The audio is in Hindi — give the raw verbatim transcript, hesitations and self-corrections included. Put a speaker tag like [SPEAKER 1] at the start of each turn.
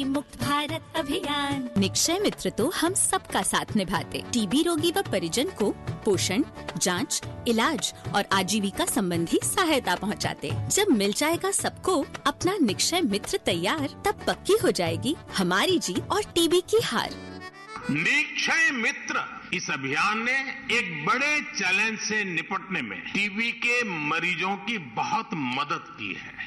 [SPEAKER 1] मुक्त भारत अभियान। निक्षय मित्र तो हम सबका साथ निभाते। टीबी रोगी व परिजन को पोषण, जांच, इलाज और आजीविका संबंधी सहायता पहुंचाते। जब मिल जाएगा सबको अपना निक्षय मित्र तैयार, तब पक्की हो जाएगी हमारी जीत और टीबी की हार।
[SPEAKER 2] निक्षय मित्र इस अभियान ने एक बड़े चैलेंज से निपटने में टीबी के मरीजों की बहुत मदद की है।